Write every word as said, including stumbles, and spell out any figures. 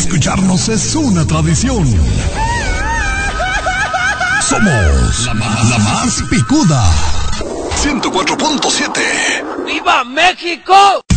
escucharnos es una tradición. Somos la más, la más picuda. ciento cuatro punto siete. ¡Viva México!